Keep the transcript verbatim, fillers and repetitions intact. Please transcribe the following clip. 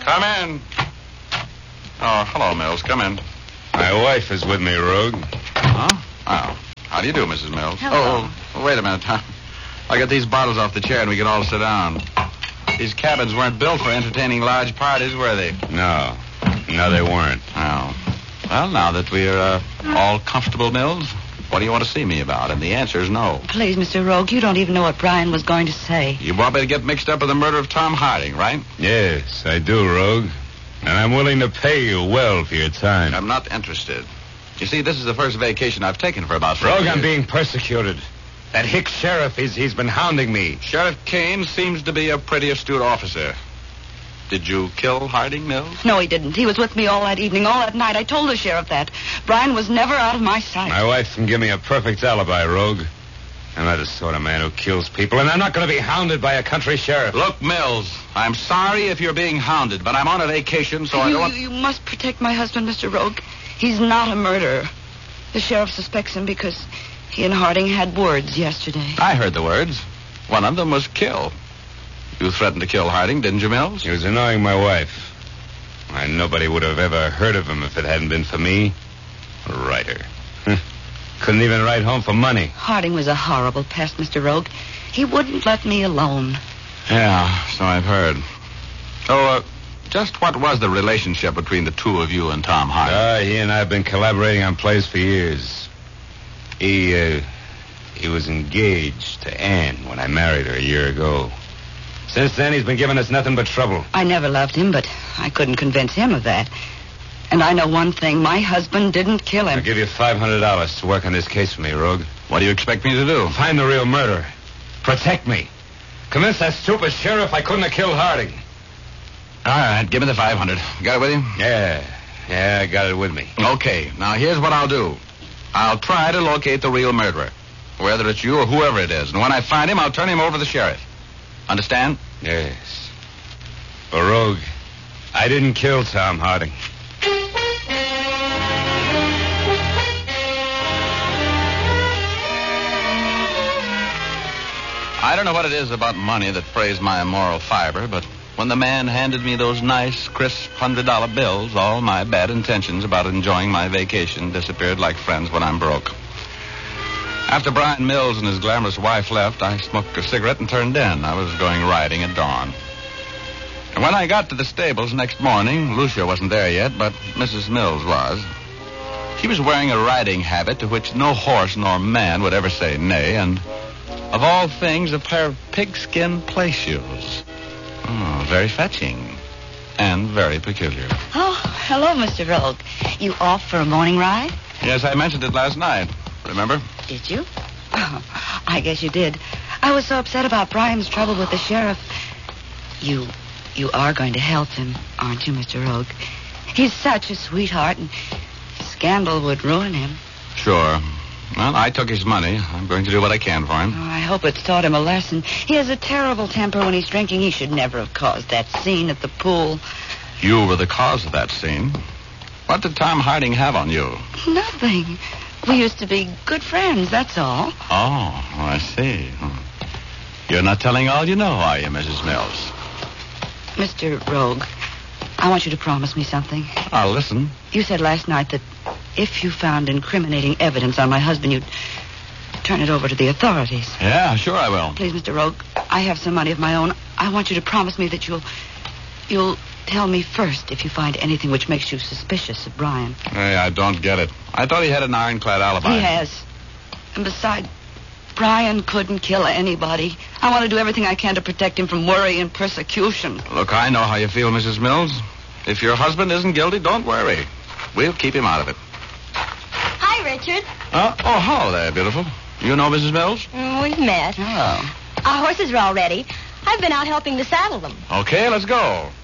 Come in. Oh, hello, Mills. Come in. My wife is with me, Rogue. Huh? Oh. How do you do, Missus Mills? Hello. Oh, wait a minute. I'll get these bottles off the chair and we can all sit down. These cabins weren't built for entertaining large parties, were they? No. No, they weren't. Oh. Well, now that we're uh, all comfortable, Mills, what do you want to see me about? And the answer is no. Please, Mister Rogue, you don't even know what Brian was going to say. You want me to get mixed up with the murder of Tom Harding, right? Yes, I do, Rogue. And I'm willing to pay you well for your time. I'm not interested. You see, this is the first vacation I've taken for about four Rogue, years. I'm being persecuted. That hick sheriff, he's, he's been hounding me. Sheriff Kane seems to be a pretty astute officer. Did you kill Harding, Mills? No, he didn't. He was with me all that evening, all that night. I told the sheriff that. Brian was never out of my sight. My wife can give me a perfect alibi, Rogue. I'm not the sort of man who kills people, and I'm not going to be hounded by a country sheriff. Look, Mills, I'm sorry if you're being hounded, but I'm on a vacation, so you, I don't... You, you must protect my husband, Mister Rogue. He's not a murderer. The sheriff suspects him because he and Harding had words yesterday. I heard the words. One of them was kill. You threatened to kill Harding, didn't you, Mills? He was annoying my wife. Why, nobody would have ever heard of him if it hadn't been for me. A writer. Couldn't even write home for money. Harding was a horrible pest, Mister Rogue. He wouldn't let me alone. Yeah, so I've heard. So, uh, just what was the relationship between the two of you and Tom Harding? Uh, he and I have been collaborating on plays for years. He, uh, he was engaged to Anne when I married her a year ago. Since then, he's been giving us nothing but trouble. I never loved him, but I couldn't convince him of that. And I know one thing. My husband didn't kill him. I'll give you five hundred dollars to work on this case for me, Rogue. What do you expect me to do? Find the real murderer. Protect me. Convince that stupid sheriff I couldn't have killed Harding. All right, give me the five hundred. Got it with you? Yeah. Yeah, I got it with me. Okay, now here's what I'll do. I'll try to locate the real murderer, whether it's you or whoever it is. And when I find him, I'll turn him over to the sheriff. Understand? Yes. But, Rogue, I didn't kill Tom Harding. I don't know what it is about money that frays my moral fiber, but when the man handed me those nice, crisp hundred-dollar bills, all my bad intentions about enjoying my vacation disappeared like friends when I'm broke. After Brian Mills and his glamorous wife left, I smoked a cigarette and turned in. I was going riding at dawn. And when I got to the stables next morning, Lucia wasn't there yet, but Missus Mills was. She was wearing a riding habit to which no horse nor man would ever say nay, and of all things, a pair of pigskin play shoes. Oh, very fetching. And very peculiar. Oh, hello, Mister Rogue. You off for a morning ride? Yes, I mentioned it last night. Remember? Did you? Oh, I guess you did. I was so upset about Brian's trouble with the sheriff. You, you are going to help him, aren't you, Mister Rogue? He's such a sweetheart, and scandal would ruin him. Sure. Well, I took his money. I'm going to do what I can for him. Oh, I hope it's taught him a lesson. He has a terrible temper when he's drinking. He should never have caused that scene at the pool. You were the cause of that scene. What did Tom Harding have on you? Nothing. We used to be good friends, that's all. Oh, I see. You're not telling all you know, are you, Missus Mills? Mister Rogue, I want you to promise me something. I'll listen. You said last night that if you found incriminating evidence on my husband, you'd turn it over to the authorities. Yeah, sure I will. Please, Mister Rogue, I have some money of my own. I want you to promise me that you'll... You'll tell me first if you find anything which makes you suspicious of Brian. Hey, I don't get it. I thought he had an ironclad alibi. He has. And besides, Brian couldn't kill anybody. I want to do everything I can to protect him from worry and persecution. Look, I know how you feel, Missus Mills. If your husband isn't guilty, don't worry. We'll keep him out of it. Hi, Richard. Uh, oh, hello there, beautiful. You know Missus Mills? Mm, we've met. Oh. Our horses are all ready. I've been out helping to saddle them. Okay, let's go.